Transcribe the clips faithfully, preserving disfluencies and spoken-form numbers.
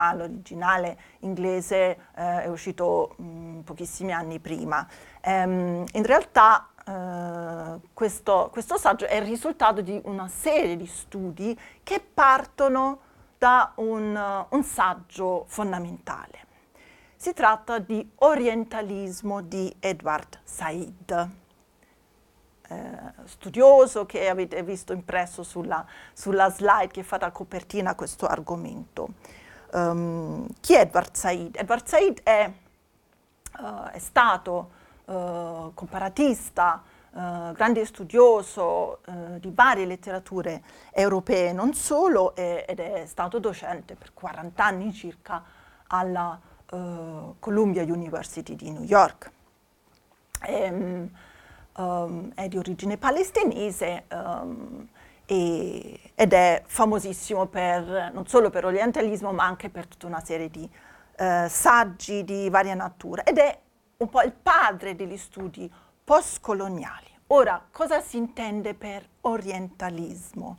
Ah, l'originale inglese eh, è uscito mh, pochissimi anni prima. Ehm, in realtà eh, questo, questo saggio è il risultato di una serie di studi che partono da un, uh, un saggio fondamentale. Si tratta di Orientalismo di Edward Said, eh, studioso che avete visto impresso sulla, sulla slide che fa da copertina a questo argomento. Um, chi è Edward Said? Edward Said è, uh, è stato uh, comparatista, uh, grande studioso uh, di varie letterature europee, non solo, e, ed è stato docente per quaranta anni circa alla uh, Columbia University di New York. E, um, è di origine palestinese, um, E, ed è famosissimo per, non solo per orientalismo, ma anche per tutta una serie di eh, saggi di varia natura, ed è un po' il padre degli studi postcoloniali. Ora, cosa si intende per orientalismo?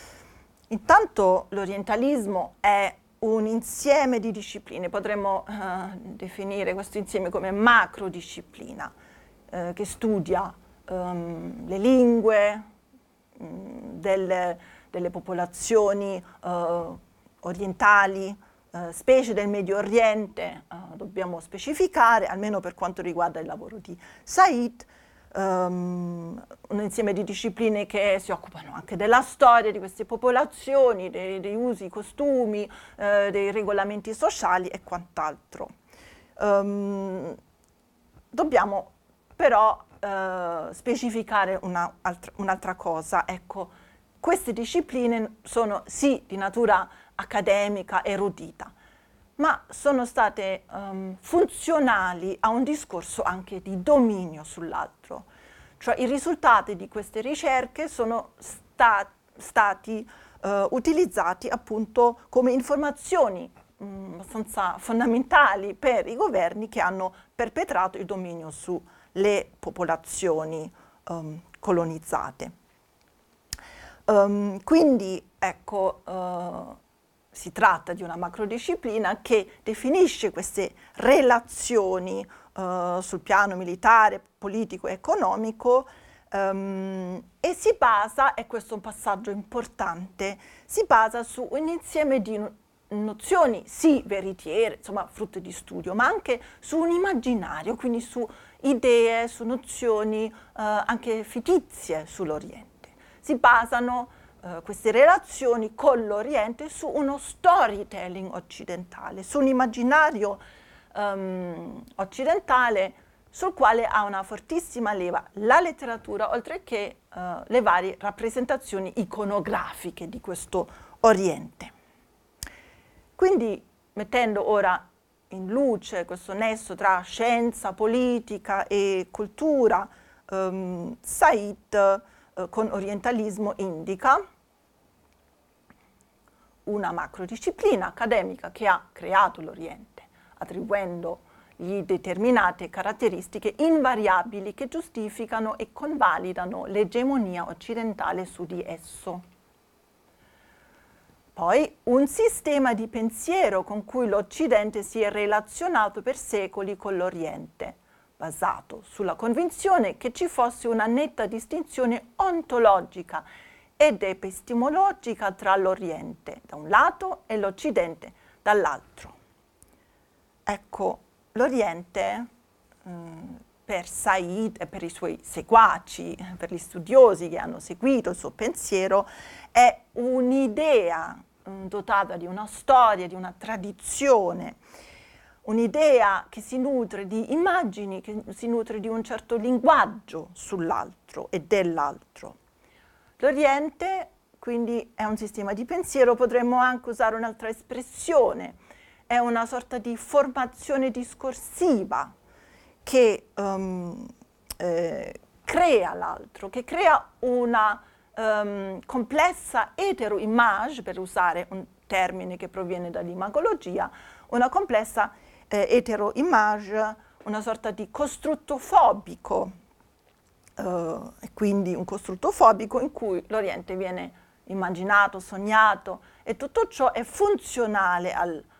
Intanto l'orientalismo è un insieme di discipline, potremmo eh, definire questo insieme come macrodisciplina, eh, che studia um, le lingue, Delle, delle popolazioni uh, orientali, uh, specie del Medio Oriente, uh, dobbiamo specificare, almeno per quanto riguarda il lavoro di Said, um, un insieme di discipline che si occupano anche della storia di queste popolazioni, dei, dei usi, costumi, uh, dei regolamenti sociali e quant'altro. Um, dobbiamo però Uh, specificare una altra, un'altra cosa. Ecco, queste discipline sono sì di natura accademica, erudita, ma sono state um, funzionali a un discorso anche di dominio sull'altro. Cioè i risultati di queste ricerche sono sta- stati uh, utilizzati appunto come informazioni um, abbastanza fondamentali per i governi che hanno perpetrato il dominio su le popolazioni um, colonizzate. Um, quindi, ecco, uh, si tratta di una macrodisciplina che definisce queste relazioni uh, sul piano militare, politico e economico um, e si basa, e questo è un passaggio importante, si basa su un insieme di nozioni, sì, veritiere, insomma, frutto di studio, ma anche su un immaginario, quindi su idee, su nozioni eh, anche fittizie sull'Oriente. Si basano eh, queste relazioni con l'Oriente su uno storytelling occidentale, su un immaginario um, occidentale sul quale ha una fortissima leva la letteratura, oltre che uh, le varie rappresentazioni iconografiche di questo Oriente. Quindi, mettendo ora in luce questo nesso tra scienza, politica e cultura, um, Said uh, con orientalismo indica una macrodisciplina accademica che ha creato l'Oriente, attribuendo gli determinate caratteristiche invariabili che giustificano e convalidano l'egemonia occidentale su di esso. Poi un sistema di pensiero con cui l'Occidente si è relazionato per secoli con l'Oriente, basato sulla convinzione che ci fosse una netta distinzione ontologica ed epistemologica tra l'Oriente da un lato e l'Occidente dall'altro. Ecco, l'Oriente mh, per Said e per i suoi seguaci, per gli studiosi che hanno seguito il suo pensiero, è un'idea dotata di una storia, di una tradizione, un'idea che si nutre di immagini, che si nutre di un certo linguaggio sull'altro e dell'altro. L'Oriente, quindi, è un sistema di pensiero, potremmo anche usare un'altra espressione, è una sorta di formazione discorsiva che um, eh, crea l'altro, che crea una Um, complessa etero-image, per usare un termine che proviene dall'imagologia, una complessa eh, etero-image, una sorta di costrutto fobico, uh, e quindi un costrutto fobico in cui l'Oriente viene immaginato, sognato, e tutto ciò è funzionale al,